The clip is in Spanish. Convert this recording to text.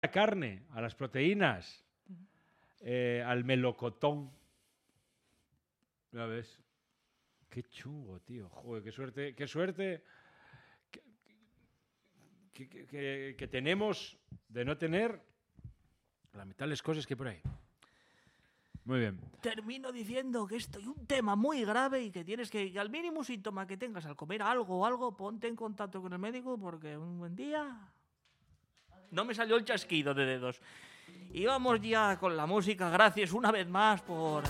la carne, a las proteínas, al melocotón. ¿Ya ves? Qué chungo, tío. Joder, qué suerte que tenemos de no tener la mitad de las cosas que por ahí. Muy bien. Termino diciendo que esto es un tema muy grave y que tienes que al mínimo síntoma que tengas al comer algo o algo, ponte en contacto con el médico porque un buen día... No me salió el chasquido de dedos. Y vamos ya con la música. Gracias una vez más por